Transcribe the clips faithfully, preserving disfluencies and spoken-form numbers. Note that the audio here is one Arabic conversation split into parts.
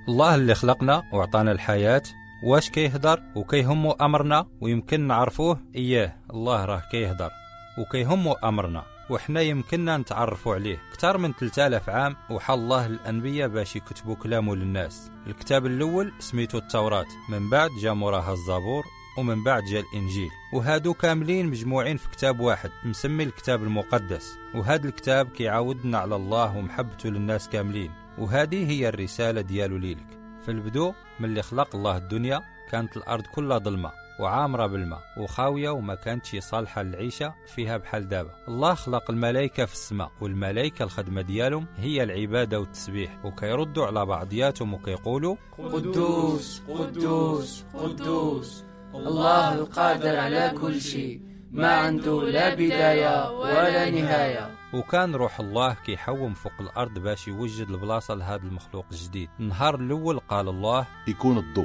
الله اللي خلقنا وعطانا الحياة واش كيهدر وكيهمو أمرنا ويمكن نعرفوه إياه. الله راه كيهدر وكيهمو أمرنا وحنا يمكننا نتعرفوا عليه. كتر من ثلاثة آلاف عام وحال الله الأنبياء باش يكتبوا كلامه للناس. الكتاب الأول سميتو التوراة، من بعد جا موراها الزبور، ومن بعد جا الإنجيل، وهادو كاملين مجموعين في كتاب واحد مسمي الكتاب المقدس. وهاد الكتاب كيعاودنا على الله ومحبته للناس كاملين، وهذه هي الرسالة ديالو ليلك. في البدو من اللي خلق الله الدنيا كانت الأرض كلها ظلمة وعامرة بالماء وخاوية وما كانتش صالحة للعيشة فيها بحال دابا. الله خلق الملائكة في السماء، والملائكة الخدمة ديالهم هي العبادة والتسبيح، وكيردوا على بعضياتهم وكيقولوا قدوس قدوس قدوس الله القادر على كل شيء، ما عنده لا بداية ولا نهاية. وكان روح الله كيحوم فوق الأرض باش يوجد البلاصة لهذا المخلوق الجديد. النهار الأول قال الله يكون الضوء،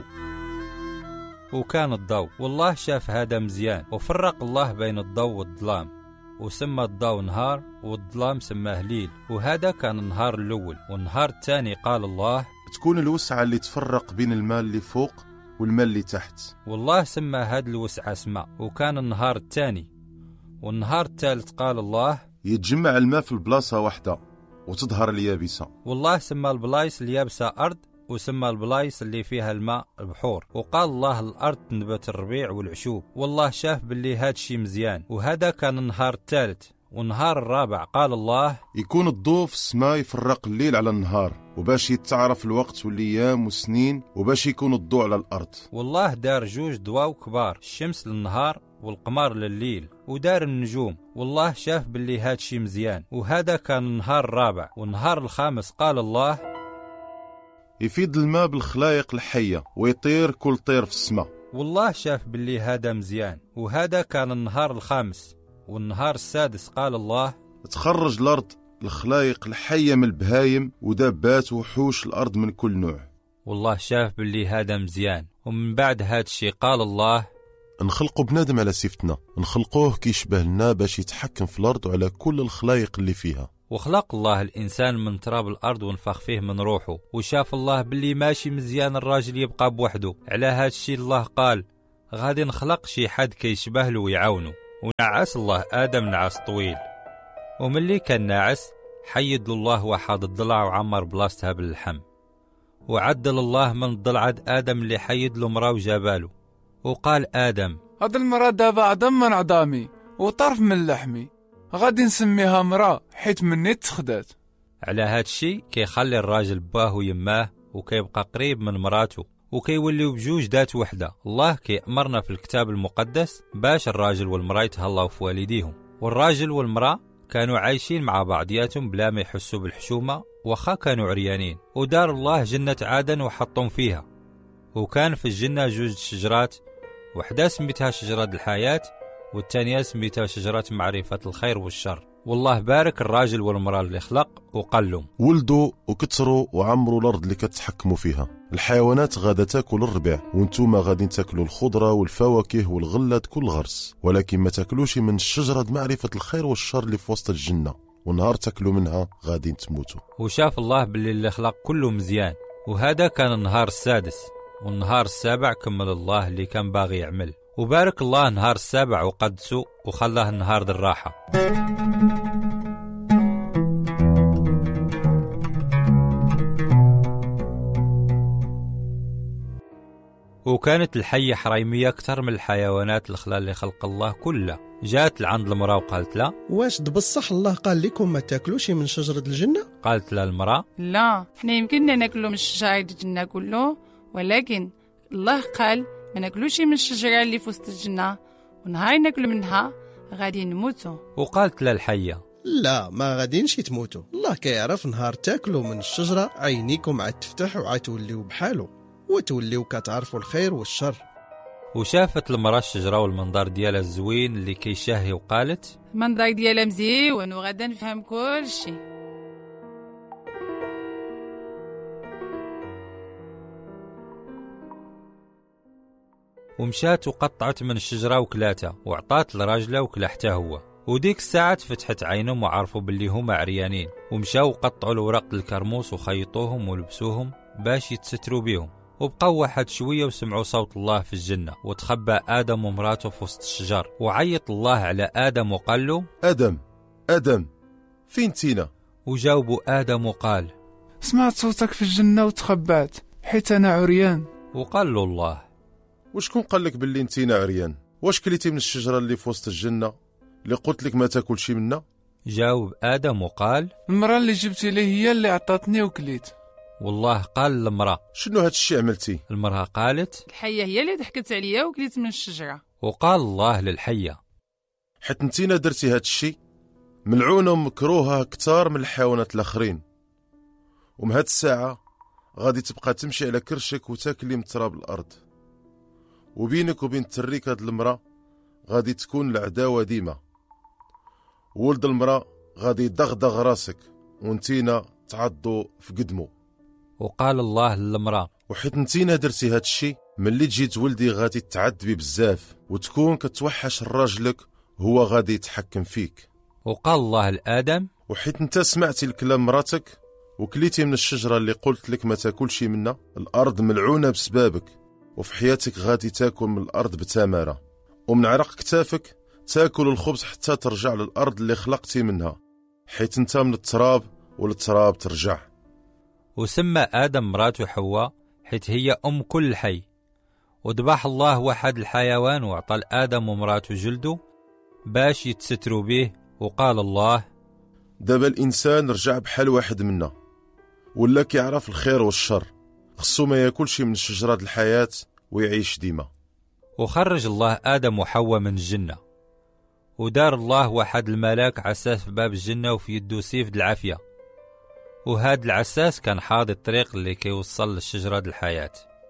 وكان الضوء. والله شاف هذا مزيان، وفرق الله بين الضوء والظلام، وسمى الضوء نهار والظلام سماه ليل. وهذا كان النهار الأول. والنهار الثاني قال الله تكون الوسعة اللي تفرق بين الماء اللي فوق والماء اللي تحت. والله سمى هذا الوسعة سماء. وكان النهار الثاني. والنهار الثالث قال الله يتجمع الماء في البلاصة واحدة وتظهر اليابسة. والله سمى البلايص اليابسة أرض، وسمى البلايص اللي فيها الماء بحور. وقال الله الأرض تنبت الربيع والعشوب. والله شاف باللي هاد الشي مزيان. وهذا كان النهار الثالث. والنهار الرابع قال الله يكون الضوء في السماء يفرق الليل على النهار، وباش يتعرف الوقت والأيام والسنين، وباش يكون الضوء على الأرض. والله دار جوج ضواو كبار، الشمس للنهار والقمر لليل، ودار النجوم. والله شاف باللي هاد شي مزيان. وهذا كان النهار الرابع. والنهار الخامس قال الله يفيد الماء بالخلايق الحية ويطير كل طير في السماء. والله شاف باللي هذا مزيان. وهذا كان النهار الخامس. والنهار السادس قال الله تخرج الأرض الخلايق الحية من البهايم ودابات وحوش الأرض من كل نوع. والله شاف باللي هذا مزيان. ومن بعد هاد الشي قال الله نخلقوا بنادم على صفتنا، نخلقوه كيشبه لنا باش يتحكم في الأرض وعلى كل الخلايق اللي فيها. وخلق الله الإنسان من تراب الأرض ونفخ فيه من روحه. وشاف الله باللي ماشي مزيان الراجل يبقى بوحده. على هاد الشي الله قال غادي نخلق شي حد كيشبه له ويعاونه. ونعس الله آدم نعس طويل، وملي كان ناعس حيد الله واحد الضلع وعمر بلاصتها باللحم. وعدل الله من ضلعة آدم اللي حيد له مرا وجاباله. وقال آدم هاد المرا دابا عظم من عظامي وطرف من لحمي، غادي نسميها مرا حيت مني تخدات. على هاد الشي كيخلي الراجل باه ويماه وكيبقى قريب من مراته، وكيوليو بجوج ذات وحده. الله كيأمرنا في الكتاب المقدس باش الراجل والمرأة يتهلاو في والديهم. والراجل والمرأة كانوا عايشين مع بعضياتهم بلا ما يحسوا بالحشومة وخا كانوا عريانين. ودار الله جنة عدن وحطهم فيها. وكان في الجنة جوج شجرات، وحدة سميتها شجرة الحياة، والثانية سميتها شجرة معرفة الخير والشر. والله بارك الراجل والمرأة اللي خلق وقال لهم ولدوا وكتروا وعمروا الأرض اللي كتحكموا فيها. الحيوانات غادا تاكل الربيع، وانتوما غادي تاكلوا الخضرة والفواكه والغلات كل غرس، ولكن ما تاكلوش من الشجرة معرفة الخير والشر اللي في وسط الجنة، ونهار تاكلوا منها غادي تموتوا. وشاف الله باللي اللي خلق كله مزيان. وهذا كان النهار السادس. والنهار السابع كمل الله اللي كان باغي يعمل. وبارك الله نهار السابع وقدسه وخلاه النهار للراحة. وكانت الحية حريمية أكثر من الحيوانات الخلا اللي خلق الله كلها. جات لعند المرأة وقالت لا واش بصح الله قال لكم ما تاكلوش من شجرة الجنة؟ قالت لا المرأة لا، احنا يمكننا ناكلوا من شجرة الجنة كله، ولكن الله قال ما ناكلوش من الشجرة اللي في وسط الجنة، ونهار ناكلوا منها غادي نموتوا. وقالت لا الحية لا، ما غادينش تموتوا. الله كيعرف نهار تاكلوا من الشجرة عينيكم عاد تفتح وعاد توليو بحالو وتوليو كتعرفوا الخير والشر. وشافت المرأة الشجرة والمنظر ديالها الزوين اللي كيشهي، وقالت المنظر ديالها مزيان وغادا نفهم كل شيء. ومشات وقطعت من الشجرة وكلاتها وعطات لراجلها وكلا حتى هو. وديك الساعة فتحت عينهم وعرفوا باللي هما عريانين، ومشاو وقطعوا الورق الكرموس وخيطوهم ولبسوهم باش يتستروا بيهم. وبقوا واحد شوية وسمعوا صوت الله في الجنة، وتخبى آدم ومراته في وسط الشجر، وعيط الله على آدم وقال له: آدم آدم فين تينا؟ وجاوبوا آدم وقال: سمعت صوتك في الجنة وتخبعت حيت أنا عريان. وقال له الله: وشكون قال لك باللي نتينا عريان؟ واش كليتي من الشجرة اللي في وسط الجنة اللي قلت لك ما تاكل شي منها؟ جاوب آدم وقال: المرأة اللي جبتي لي هي اللي عطاتني وكليت. والله قال للمرأة: شنو هاد الشي عملتي؟ المرأة قالت: الحية هي اللي ضحكت عليا وكليت من الشجرة. وقال الله للحية: حيت نتينا درتي هاد الشي ملعونة ومكروهة أكثر من الحيوانات الآخرين، ومن هاد الساعة غادي تبقى تمشي على كرشك وتاكلي من تراب الأرض، وبينك وبين تريك هاد المرأة غادي تكون العداوة ديما. ولد المرأة غادي يدغدغ راسك ونتينا تعضو في قدمو. وقال الله للمرأة: وحيت نتينا درتي هاد الشي ملي تجي تولدي غادي تعذبي بزاف وتكون كتوحش راجلك هو غادي يتحكم فيك. وقال الله لآدم: وحيت انت سمعتي الكلام مراتك وكليتي من الشجرة اللي قلت لك ما تاكلش منها، الأرض ملعونة بسبابك، وفي حياتك غادي تاكل من الأرض بتمارة، ومن عرق كتافك تاكل الخبز حتى ترجع للأرض اللي خلقتي منها، حيت انت من التراب وللتراب ترجع. وسمى آدم مراته حواء حيت هي أم كل حي. وذبح الله واحد الحيوان وعطى لآدم ومراته جلده باش يتستروا به. وقال الله: دابا الإنسان رجع بحال واحد منا، ولا كيعرف الخير والشر، خصو ما ياكلش من شجرة الحياة ويعيش ديما. وخرج الله آدم وحواء من الجنة، ودار الله واحد الملاك عساس في باب الجنة وفي يدو سيف د العافية، وهاد العساس كان حاضي الطريق اللي كيوصل للشجرة د الحياة.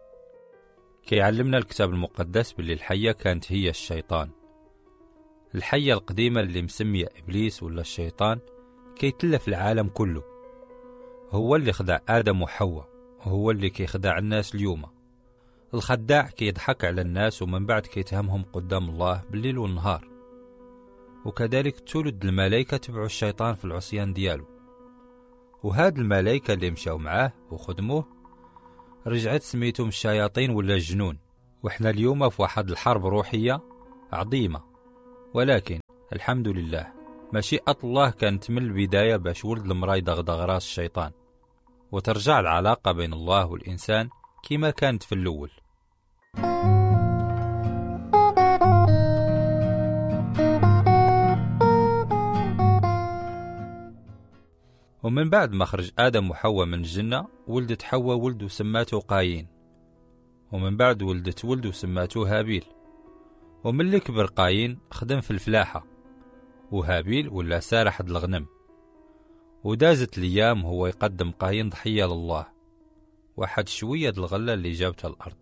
كيعلمنا الكتاب المقدس باللي الحية كانت هي الشيطان. الحية القديمة اللي مسمية إبليس ولا الشيطان كيتلف العالم كله، هو اللي خدع آدم وحواء، وهو اللي كيخدع الناس اليوم. الخداع كيضحك على الناس ومن بعد كيتهمهم قدام الله بالليل والنهار. وكذلك تولد الملائكة تبعوا الشيطان في العصيان ديالو، وهاد الملائكة اللي مشاو معاه وخدموه رجعت سميتهم الشياطين ولا الجنون. وإحنا اليوم في واحد الحرب روحية عظيمة، ولكن الحمد لله مشيئة الله كانت من البداية باش ولد المرأة يدغدغ راس الشيطان، وترجع العلاقة بين الله والإنسان كما كانت في الأول. ومن بعد ما خرج آدم وحواء من الجنة ولدت حواء ولد وسماته قايين، ومن بعد ولدت ولد وسماته هابيل. ومن اللي كبر قايين خدم في الفلاحة، وهابيل ولا سارح د الغنم. ودازت الأيام هو يقدم قايين ضحية لله، واحد شوية د الغلة اللي جابتها الأرض.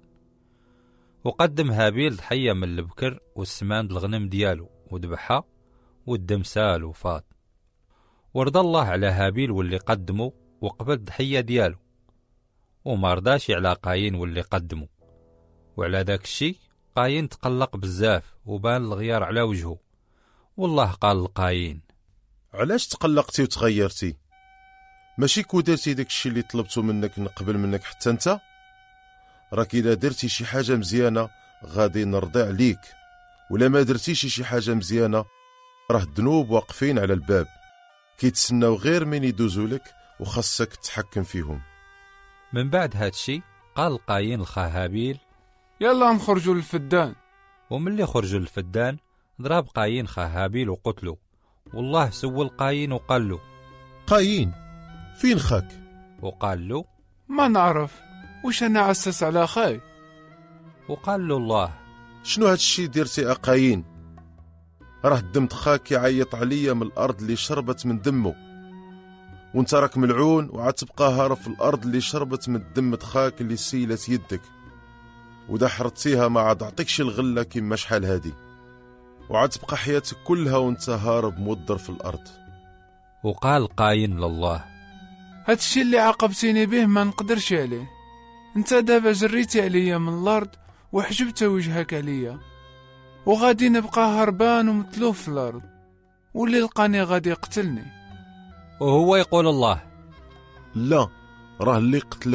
وقدم هابيل ضحية من البكر والسمان د الغنم ديالو وذبحها، والدم سال وفاض. ورضى الله على هابيل واللي قدمه وقبل الضحية ديالو، وما رضاش على قايين واللي قدمه. وعلى ذاك الشي قايين تقلق بزاف وبان الغيار على وجهه. والله قال لقايين: علاش تقلقتي وتغيرتي؟ ماشي كو درتي داك الشي اللي طلبته منك نقبل منك حتى انت؟ راك الا درتي شي حاجة مزيانة غادي نرضي عليك، ولا ما درتيش شي حاجة مزيانة راه الذنوب واقفين على الباب كيتسناو غير من يدوزوا لك وخاصك تتحكم فيهم. من بعد هاد الشي قال قايين لخاه هابيل: يلا نخرجوا للفدان. ومن اللي خرجوا للفدان ضرب قايين خاه هابيل وقتلو. والله سول قايين وقال له: قايين فين خاك؟ وقال له: ما نعرف، وش أنا عسس على خاي. وقال له الله: شنو هاد الشي درتي قايين؟ راه الدم خاك يعيط عليا من الأرض اللي شربت من دمه، وانت راك ملعون وعاد تبقى هارب في الأرض اللي شربت من الدم خاك اللي سيلت يدك، ودا حرتيها ما عاد عطيكش الغلة كيما شحال هادي، وعاد تبقى حياتك كلها وانت هارب مودر في الأرض. وقال قايين لله: هاد الشي اللي عاقبتيني به ما نقدرش عليه. انت دابا جريتي عليا من الأرض وحجبت وجهك عليا، وغادي نبقى هربان ومتلوف في الأرض، واللي لقاني غادي يقتلني. وهو يقول الله: لا، راه اللي قتلك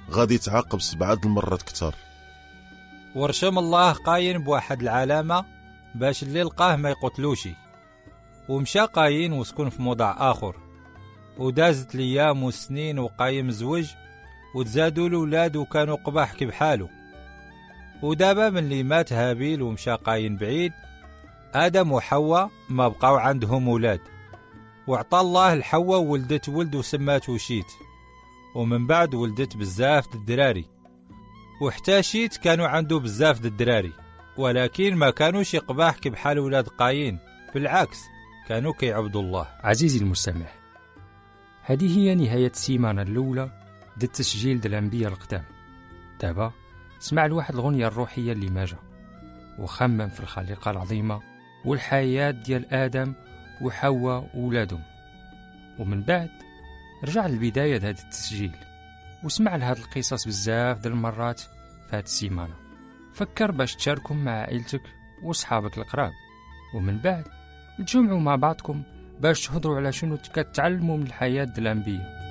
غادي تعاقب سبعة المرات كتر. ورشم الله قاين بواحد العلامة باش اللي لقاه ما يقتلوشي، ومشى قاين وسكن في موضع آخر، ودازت الأيام والسنين وقايم زوج وتزادوا الأولاد وكانوا قباح كي بحالو. ودابا من اللي مات هابيل ومشى قاين بعيد، آدم وحواء ما بقاو عندهم أولاد، وعطى الله الحواء ولدت ولد وسماته شيت، ومن بعد ولدت بزاف الدراري، وحتى شيت كانوا عنده بزاف الدراري، ولكن ما كانوش يقباح كي بحال ولاد قاين، بالعكس كانوا كيعبدوا الله. عزيزي المستمع، هذه هي نهاية السيمانة الأولى ديال التسجيل ديال الأنبياء القدام. دابا اسمع لواحد الغنية الروحية اللي ماجا، وخمم في الخليقة العظيمة والحياة ديال آدم وحواء وولادهم، ومن بعد رجع للبداية ديال هذا التسجيل واسمع لهاد القصص بزاف ديال المرات في هاد السيمانة. فكر باش تشاركهم مع عائلتك وصحابك القراب، ومن بعد تجمعوا مع بعضكم باش تهضروا على شنو كتعلموا من الحياة ديال الأنبياء.